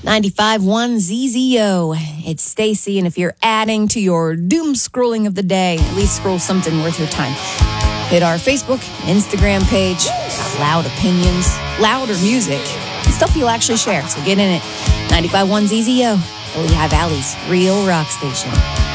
95.1 ZZO. It's Stacy, and if you're adding to your doom scrolling of the day, at least scroll something worth your time. Hit our Facebook, Instagram page. Loud opinions, louder music, and stuff you'll actually share. So get in it. 95.1 ZZO, the Lehigh Valley's real rock station.